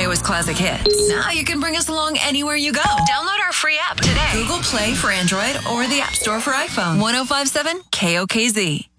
Iowa's classic hits. Now you can bring us along anywhere you go. Download our free app today. Google Play for Android or the App Store for iPhone. 105.7 KOKZ.